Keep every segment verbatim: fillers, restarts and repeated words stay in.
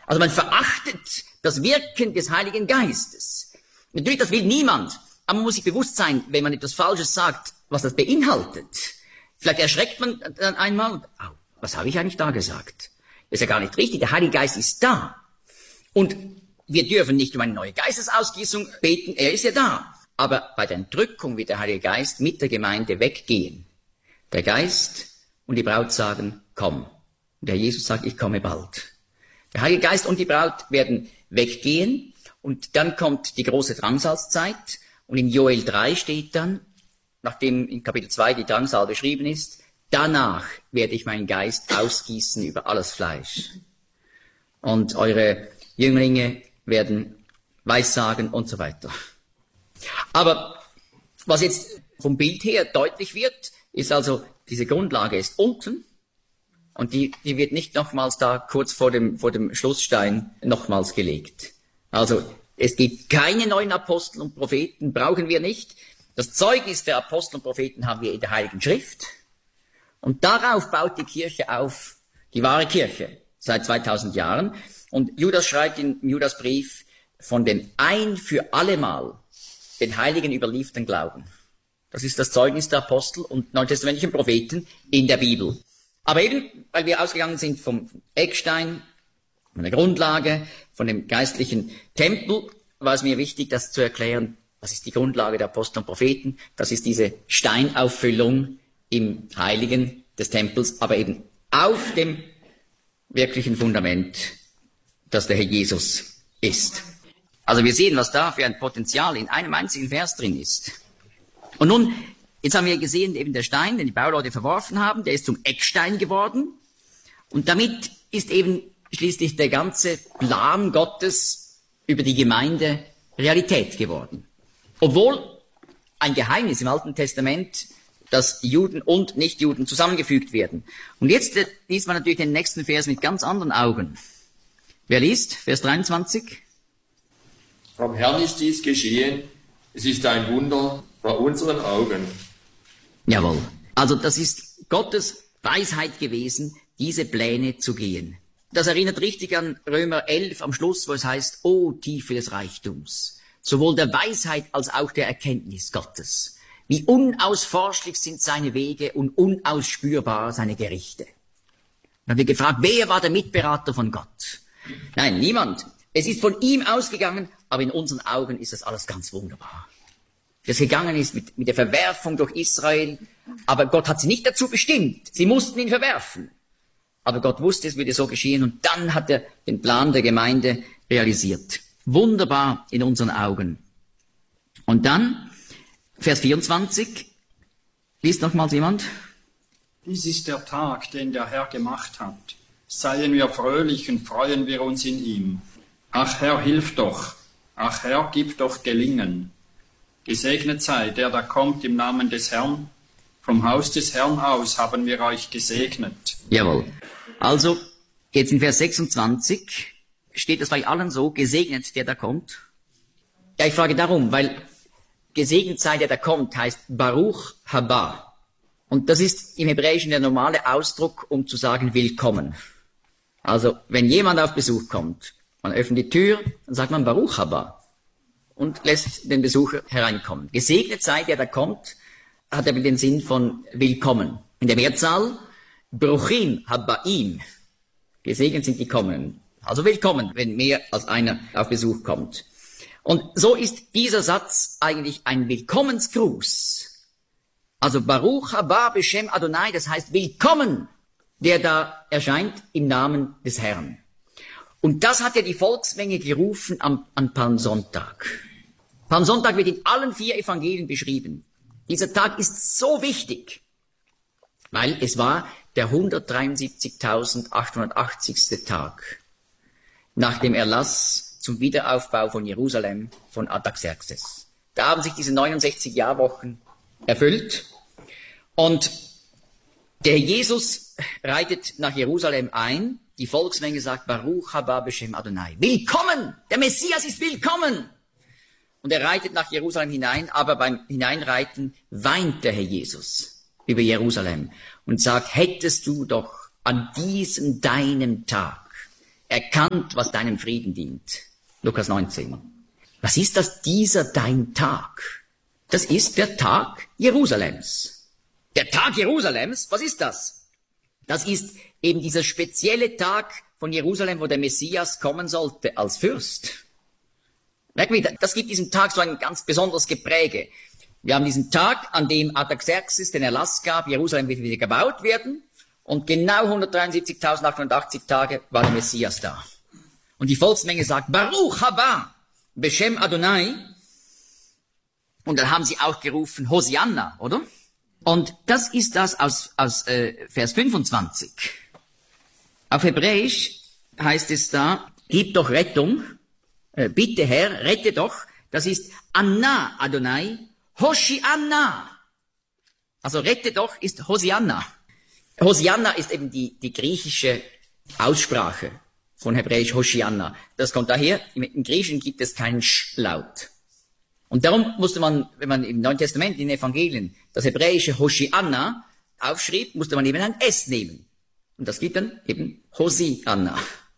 Also man verachtet das Wirken des Heiligen Geistes. Natürlich, das will niemand. Aber man muss sich bewusst sein, wenn man etwas Falsches sagt, was das beinhaltet. Vielleicht erschreckt man dann einmal. Oh, was habe ich eigentlich da gesagt? Das ist ja gar nicht richtig. Der Heilige Geist ist da. Und wir dürfen nicht um eine neue Geistesausgießung beten. Er ist ja da. Aber bei der Entrückung wird der Heilige Geist mit der Gemeinde weggehen. Der Geist und die Braut sagen, komm. Und der Jesus sagt, ich komme bald. Der Heilige Geist und die Braut werden weggehen. Und dann kommt die große Drangsalzzeit. Und in Joel drei steht dann, nachdem in Kapitel zwei die Drangsal beschrieben ist, danach werde ich meinen Geist ausgießen über alles Fleisch. Und eure Jünglinge werden Weissagen und so weiter. Aber was jetzt vom Bild her deutlich wird, ist also, diese Grundlage ist unten und die, die wird nicht nochmals da kurz vor dem, vor dem Schlussstein nochmals gelegt. Also es gibt keine neuen Apostel und Propheten, brauchen wir nicht. Das Zeugnis der Apostel und Propheten haben wir in der Heiligen Schrift. Und darauf baut die Kirche auf, die wahre Kirche, seit zweitausend Jahren. Und Judas schreibt im Judasbrief von dem ein für allemal den Heiligen überlieferten Glauben. Das ist das Zeugnis der Apostel und neutestamentlichen Propheten in der Bibel. Aber eben, weil wir ausgegangen sind vom Eckstein, von der Grundlage, von dem geistlichen Tempel, war es mir wichtig, das zu erklären. Was ist die Grundlage der Apostel und Propheten? Das ist diese Steinauffüllung im Heiligen des Tempels, aber eben auf dem wirklichen Fundament, das der Herr Jesus ist. Also wir sehen, was da für ein Potenzial in einem einzigen Vers drin ist. Und nun, jetzt haben wir gesehen, eben der Stein, den die Bauleute verworfen haben, der ist zum Eckstein geworden. Und damit ist eben schließlich der ganze Plan Gottes über die Gemeinde Realität geworden. Obwohl ein Geheimnis im Alten Testament, dass Juden und Nichtjuden zusammengefügt werden. Und jetzt äh, liest man natürlich den nächsten Vers mit ganz anderen Augen. Wer liest? Vers dreiundzwanzig. Vom Herrn ist dies geschehen. Es ist ein Wunder vor unseren Augen. Jawohl. Also das ist Gottes Weisheit gewesen, diese Pläne zu gehen. Das erinnert richtig an Römer elf am Schluss, wo es heißt, O Tiefe des Reichtums, sowohl der Weisheit als auch der Erkenntnis Gottes. Wie unausforschlich sind seine Wege und unausspürbar seine Gerichte. Dann wird gefragt, wer war der Mitberater von Gott? Nein, niemand. Es ist von ihm ausgegangen, aber in unseren Augen ist das alles ganz wunderbar. Das gegangen ist mit, mit der Verwerfung durch Israel, aber Gott hat sie nicht dazu bestimmt. Sie mussten ihn verwerfen. Aber Gott wusste, es würde so geschehen und dann hat er den Plan der Gemeinde realisiert. Wunderbar in unseren Augen. Und dann, Vers vierundzwanzig, liest nochmals jemand. Dies ist der Tag, den der Herr gemacht hat. Seien wir fröhlich und freuen wir uns in ihm. Ach Herr, hilf doch. Ach Herr, gib doch Gelingen. Gesegnet sei, der da kommt im Namen des Herrn. Vom Haus des Herrn aus haben wir euch gesegnet. Jawohl. Also, jetzt in Vers sechsundzwanzig steht es bei allen so, gesegnet, der da kommt. Ja, ich frage darum, weil gesegnet sei, der da kommt, heißt Baruch haba. Und das ist im Hebräischen der normale Ausdruck, um zu sagen willkommen. Also, wenn jemand auf Besuch kommt, man öffnet die Tür, dann sagt man Baruch haba und lässt den Besucher hereinkommen. Gesegnet sei, der da kommt, hat er den Sinn von willkommen. In der Mehrzahl, Bruchim habaim. Gesegnet sind die Kommenden. Also willkommen, wenn mehr als einer auf Besuch kommt. Und so ist dieser Satz eigentlich ein Willkommensgruß. Also Baruch haba b'Shem Adonai, das heißt willkommen, der da erscheint im Namen des Herrn. Und das hat ja die Volksmenge gerufen am, an Palmsonntag. Palmsonntag wird in allen vier Evangelien beschrieben. Dieser Tag ist so wichtig, weil es war der hundertdreiundsiebzigtausendachthundertachtzigste Tag nach dem Erlass zum Wiederaufbau von Jerusalem von Artaxerxes. Da haben sich diese neunundsechzig Jahrwochen erfüllt und der Jesus reitet nach Jerusalem ein. Die Volksmenge sagt, Baruch haba b'Shem Adonai. Willkommen! Der Messias ist willkommen! Und er reitet nach Jerusalem hinein, aber beim Hineinreiten weint der Herr Jesus über Jerusalem und sagt, hättest du doch an diesem deinem Tag erkannt, was deinem Frieden dient. Lukas neunzehn. Was ist das, dieser dein Tag? Das ist der Tag Jerusalems. Der Tag Jerusalems, was ist das? Das ist eben dieser spezielle Tag von Jerusalem, wo der Messias kommen sollte als Fürst. Merken wir, das gibt diesem Tag so ein ganz besonderes Gepräge. Wir haben diesen Tag, an dem Artaxerxes den Erlass gab, Jerusalem wird wieder gebaut werden. Und genau hundertdreiundsiebzigtausendachthundertachtzig Tage war der Messias da. Und die Volksmenge sagt, Baruch haba, Beshem Adonai. Und dann haben sie auch gerufen, Hosianna, oder? Und das ist das aus, aus äh, Vers fünfundzwanzig. Auf Hebräisch heißt es da, gib doch Rettung, äh, bitte Herr, rette doch. Das ist Anna Adonai, Hoshianna. Also rette doch ist Hosianna. Hosianna ist eben die, die griechische Aussprache von Hebräisch Hoshianna. Das kommt daher, im Griechischen gibt es keinen Sch-Laut. Und darum musste man, wenn man im Neuen Testament, in den Evangelien, das hebräische Hoshianna aufschrieb, musste man eben ein S nehmen. Und das gibt dann eben Hosianna.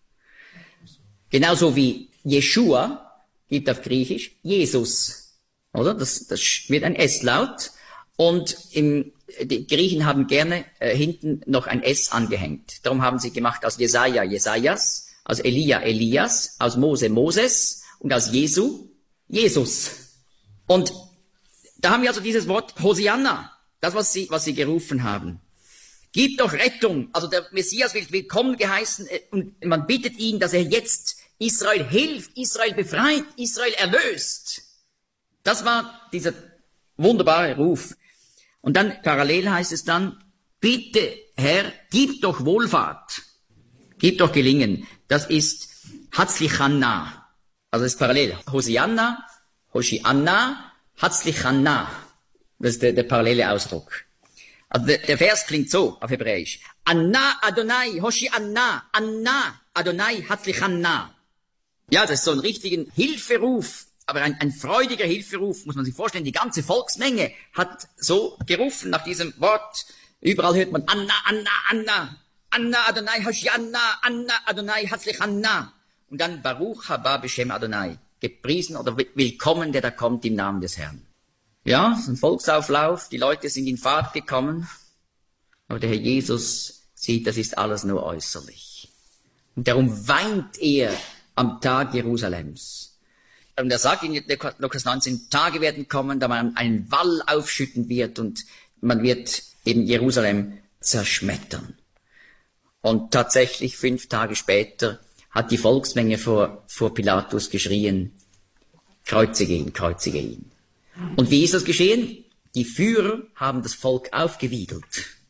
Genauso wie Jeshua gibt auf Griechisch Jesus. Oder? Das, das wird ein S-Laut. Und im, die Griechen haben gerne äh, hinten noch ein S angehängt. Darum haben sie gemacht aus Jesaja Jesajas, aus Elia Elias, aus Mose Moses und aus Jesu Jesus. Und da haben wir also dieses Wort Hosianna, das, was sie, was sie gerufen haben. Gib doch Rettung. Also der Messias wird willkommen geheißen und man bittet ihn, dass er jetzt Israel hilft, Israel befreit, Israel erlöst. Das war dieser wunderbare Ruf. Und dann parallel heißt es dann, bitte Herr, gib doch Wohlfahrt, gib doch Gelingen. Das ist Hatzlichanna. Also das ist parallel. Hosianna, Hoshianna, Hatzlichanna. Das ist der, der parallele Ausdruck. Also der, der Vers klingt so auf Hebräisch. Anna Adonai, Hoshianna, Anna Adonai, Hatzlichanna. Ja, das ist so ein richtigen Hilferuf, aber ein, ein freudiger Hilferuf, muss man sich vorstellen. Die ganze Volksmenge hat so gerufen nach diesem Wort. Überall hört man Anna, Anna, Anna, Anna Adonai, Hoshianna, Anna Adonai, Hatzlichanna. Und dann Baruch haba Beshem Adonai. Gepriesen oder willkommen, der da kommt im Namen des Herrn. Ja, so ein Volksauflauf, die Leute sind in Fahrt gekommen, aber der Herr Jesus sieht, das ist alles nur äußerlich. Und darum weint er am Tag Jerusalems. Und er sagt in Lukas neunzehn, Tage werden kommen, da man einen Wall aufschütten wird und man wird eben Jerusalem zerschmettern. Und tatsächlich fünf Tage später hat die Volksmenge vor, vor Pilatus geschrien, kreuzige ihn, kreuzige ihn. Und wie ist das geschehen? Die Führer haben das Volk aufgewiegelt.